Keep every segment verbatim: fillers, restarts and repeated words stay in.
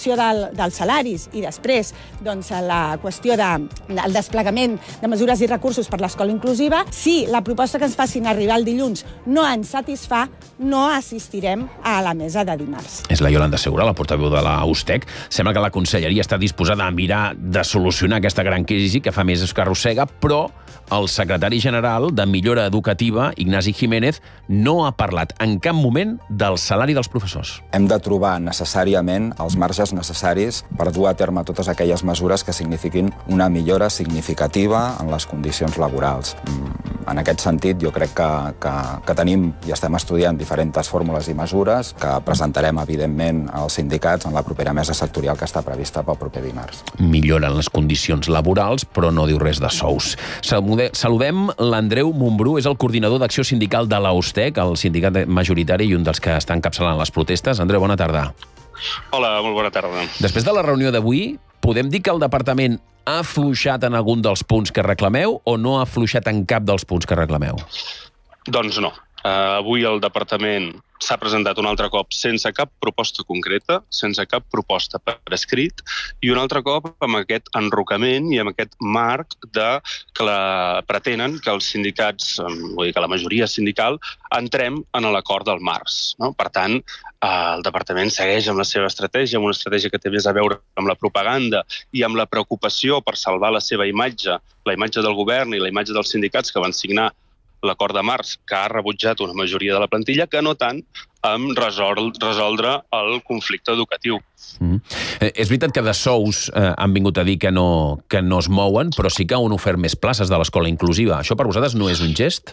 reducció del, dels salaris i després doncs, la qüestió del de, desplegament de mesures i recursos per l'escola inclusiva, si la proposta que ens facin arribar el dilluns no ens satisfà, no assistirem a la mesa de dimarts. És la Iolanda Segura, la portaveu de la U S T E C. Sembla que la conselleria està disposada a mirar de solucionar aquesta gran crisi que fa mesos que arrossega, però el secretari general de Millora Educativa, Ignasi Jiménez, no ha parlat en cap moment del salari dels professors. Hem de trobar necessàriament els marges necessaris per dur a terme totes aquelles mesures que signifiquin una millora significativa en les condicions laborals. En aquest sentit, jo crec que, que, que tenim i estem estudiant diferents fórmules i mesures que presentarem, evidentment, als sindicats en la propera mesa sectorial que està prevista pel proper dimarts. Milloren les condicions laborals, però no diu res de sous. Saludem l'Andreu Montbrú, és el coordinador d'acció sindical de la U S T E C, el sindicat majoritari i un dels que està encapçalant les protestes. Andreu, bona tarda. Hola, molt bona tarda. Després de la reunió d'avui, podem dir que el departament ha afluixat en algun dels punts que reclameu o no ha afluixat en cap dels punts que reclameu? Doncs no. Uh, avui el departament s'ha presentat un altre cop sense cap proposta concreta, sense cap proposta per escrit, i un altre cop amb aquest enrocament i amb aquest marc de que la, pretenen que els sindicats, vull dir que la majoria sindical, entrem en l'acord del març. No? Per tant, eh, el departament segueix amb la seva estratègia, amb una estratègia que té més a veure amb la propaganda i amb la preocupació per salvar la seva imatge, la imatge del govern i la imatge dels sindicats que van signar l'acord de març, que ha rebutjat una majoria de la plantilla, que no tant amb resol, resoldre el conflicte educatiu. Mm. Eh, és veritat que de sous eh, han vingut a dir que no, que no es mouen, però sí que han ofert més places de l'escola inclusiva. Això per vosaltres no és un gest?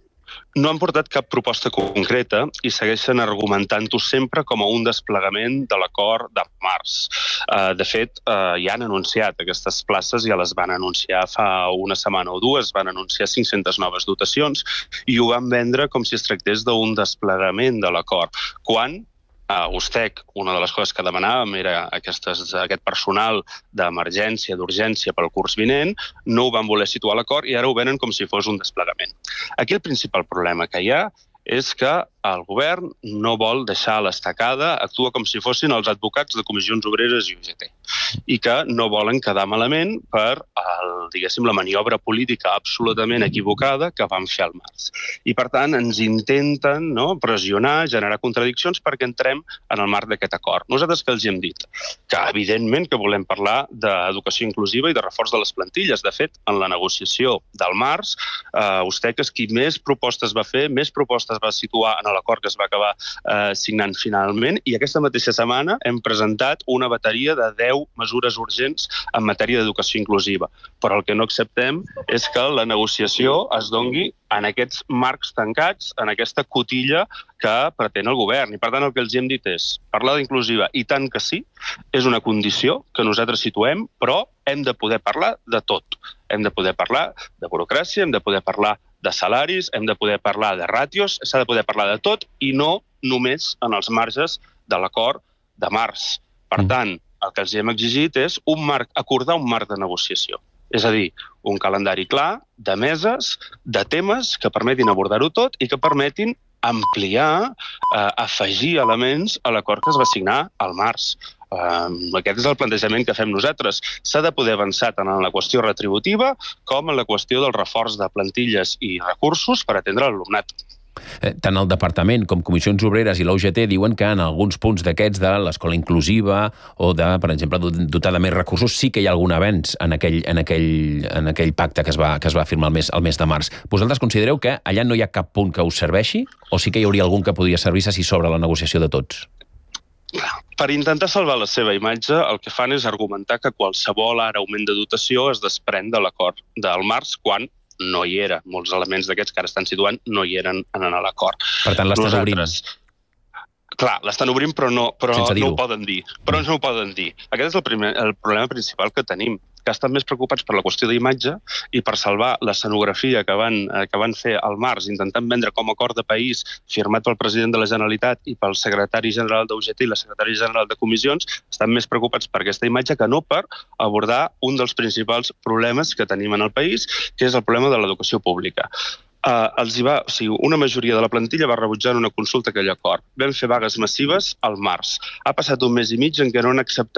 No han portat cap proposta concreta i segueixen argumentant-ho sempre com a un desplegament de l'acord de març. Uh, de fet, uh, ja han anunciat aquestes places, ja les van anunciar fa una setmana o dues, van anunciar cinc-centes noves dotacions i ho van vendre com si es tractés d'un desplegament de l'acord. Quan a U S T E C, una de les coses que demanàvem era aquestes, aquest personal d'emergència, d'urgència pel curs vinent, no ho van voler situar a l'acord i ara ho venen com si fos un desplegament. Aquí el principal problema que hi ha és que el govern no vol deixar l'estacada, actua com si fossin els advocats de comissions obreres i U G T, i que no volen quedar malament per el, diguéssim, la maniobra política absolutament equivocada que van fer al març. I, per tant, ens intenten no, pressionar, generar contradiccions perquè entrem en el marc d'aquest acord. Nosaltres que els hem dit? Que, evidentment, que volem parlar d'educació inclusiva i de reforç de les plantilles. De fet, en la negociació del març, eh, U S T E C és qui més propostes va fer, més propostes va situar en l'acord que es va acabar eh, signant finalment, i aquesta mateixa setmana hem presentat una bateria de deu mesures urgents en matèria d'educació inclusiva. Però el que no acceptem és que la negociació es dongui en aquests marcs tancats, en aquesta cotilla que pretén el govern. I, per tant, el que els hem dit és parlar d'inclusiva, i tant que sí, és una condició que nosaltres situem, però hem de poder parlar de tot. Hem de poder parlar de burocràcia, hem de poder parlar de salaris, hem de poder parlar de ràtios, s'ha de poder parlar de tot i no només en els marges de l'acord de març. Per tant, el que els hem exigit és un marc, acordar un marc de negociació. És a dir, un calendari clar de meses, de temes que permetin abordar-ho tot i que permetin ampliar, eh, afegir elements a l'acord que es va signar al març. Uh, aquest és el plantejament que fem nosaltres. S'ha de poder avançar tant en la qüestió retributiva com en la qüestió del reforç de plantilles i recursos per atendre l'alumnat. Eh, tant el departament com Comissions Obreres i la U G T diuen que en alguns punts d'aquests de l'escola inclusiva o de, per exemple, dotar de més recursos sí que hi ha algun avenç en aquell, en aquell, en aquell pacte que es va, que es va firmar el mes, el mes de març. Vosaltres considereu que allà no hi ha cap punt que us serveixi o sí que hi hauria algun que podria servir-se si s'obre la negociació de tots? Per intentar salvar la seva imatge, el que fan és argumentar que qualsevol ara augment de dotació es desprèn de l'acord del març, quan no hi era. Molts elements d'aquests que ara estan situant no hi eren en l'acord. Per tant, l'estan obrint. Clar, l'estan obrint, però no, però no ho poden dir. Però no ho poden dir. Aquest és el, primer, el problema principal que tenim, que estan més preocupats per la qüestió d'imatge i per salvar l'escenografia que van, que van fer al març, intentant vendre com a acord de país firmat pel president de la Generalitat i pel secretari general d'U G T i la secretari general de Comissions, estan més preocupats per aquesta imatge que no per abordar un dels principals problemes que tenim en el país, que és el problema de l'educació pública. Uh, els hi va, o sigui, una majoria de la plantilla va rebutjar en una consulta aquell acord. Vam fer vagues massives al març. Ha passat un mes i mig en què no han acceptat